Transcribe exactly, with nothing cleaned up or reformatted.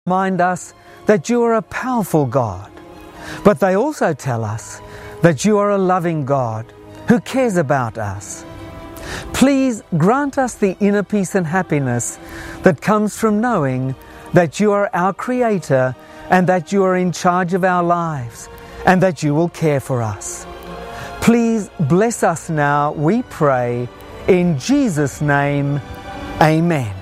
remind us that you are a powerful God, but they also tell us that you are a loving God who cares about us. Please grant us the inner peace and happiness that comes from knowing that you are our Creator and that you are in charge of our lives and that you will care for us. Please bless us now, we pray, in Jesus' name, Amen.